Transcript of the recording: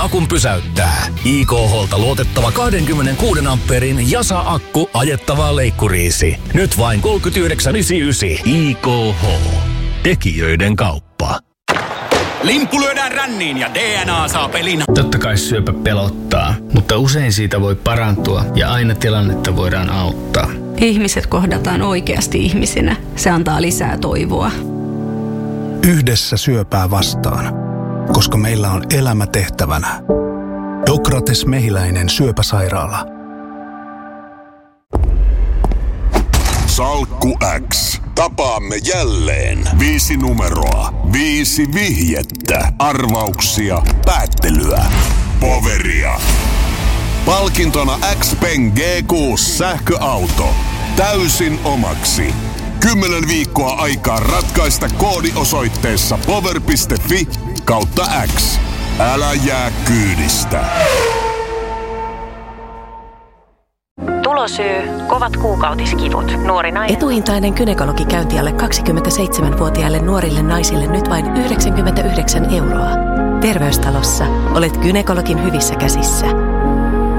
akun pysäyttää. IKH:lta luotettava 26 ampeerin Jasa-akku ajettavaa leikkuriisi. Nyt vain 39,99. IKH. Tekijöiden kauppa. Limppu lyödään ränniin ja DNA saa pelin. Totta kai syöpä pelottaa, mutta usein siitä voi parantua ja aina tilannetta voidaan auttaa. Ihmiset kohdataan oikeasti ihmisinä. Se antaa lisää toivoa. Yhdessä syöpää vastaan, koska meillä on elämä tehtävänä. Dokrates Mehiläinen syöpäsairaala. Salkku X. Tapaamme jälleen. 5 numeroa. 5 vihjettä. Arvauksia. Päättelyä. Poveria. Palkintona Xpeng G6 sähköauto. Täysin omaksi. 10 viikkoa aikaa ratkaista koodi osoitteessa power.fi/X. Älä jää kyydistä. Tulosyy, kovat kuukautiskivut, nuori nainen. Etuhintainen gynekologikäynti alle 27-vuotiaille nuorille naisille nyt vain 99 €. Terveystalossa olet gynekologin hyvissä käsissä.